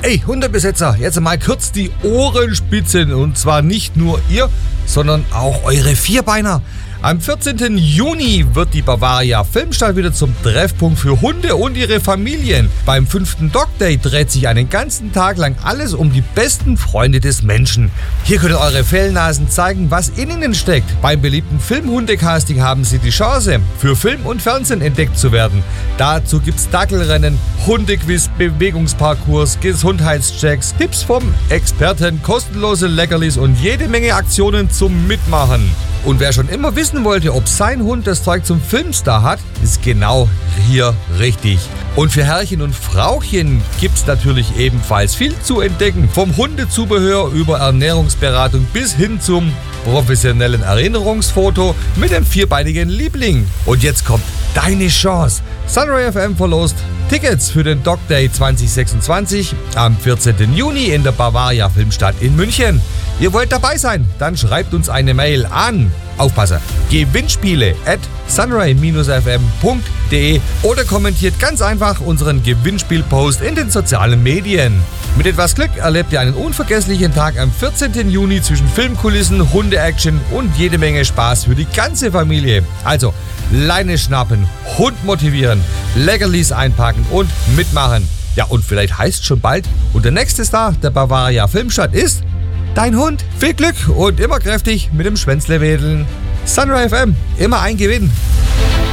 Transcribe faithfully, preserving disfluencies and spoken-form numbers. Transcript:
Ey, Hundebesitzer, jetzt mal kurz die Ohren spitzen. Und zwar nicht nur ihr, sondern auch eure Vierbeiner. Am vierzehnten Juni wird die Bavaria Filmstadt wieder zum Treffpunkt für Hunde und ihre Familien. Beim fünften Dog Day dreht sich einen ganzen Tag lang alles um die besten Freunde des Menschen. Hier könnt ihr eure Fellnasen zeigen, was in ihnen steckt. Beim beliebten Filmhundecasting haben sie die Chance, für Film und Fernsehen entdeckt zu werden. Dazu gibt's Dackelrennen, Hundequiz, Bewegungsparcours, Gesundheitschecks, Tipps vom Experten, kostenlose Leckerlis und jede Menge Aktionen zum Mitmachen. Und wer schon immer wissen wollte, ob sein Hund das Zeug zum Filmstar hat, ist genau hier richtig. Und für Herrchen und Frauchen gibt's natürlich ebenfalls viel zu entdecken. Vom Hundezubehör über Ernährungsberatung bis hin zum professionellen Erinnerungsfoto mit dem vierbeinigen Liebling. Und jetzt kommt deine Chance. Sunray F M verlost Tickets für den Dog Day zwanzig sechsundzwanzig am vierzehnten Juni in der Bavaria Filmstadt in München. Ihr wollt dabei sein? Dann schreibt uns eine Mail an, aufpasse, gewinnspiele at sunray f m punkt de oder kommentiert ganz einfach unseren Gewinnspielpost in den sozialen Medien. Mit etwas Glück erlebt ihr einen unvergesslichen Tag am vierzehnten Juni zwischen Filmkulissen, Hunde-Action und jede Menge Spaß für die ganze Familie. Also Leine schnappen, Hund motivieren, Leckerlis einpacken und mitmachen. Ja, und vielleicht heißt schon bald, und der nächste Star der Bavaria Filmstadt ist dein Hund. Viel Glück und immer kräftig mit dem Schwänzle wedeln. Sunray F M, immer ein Gewinn.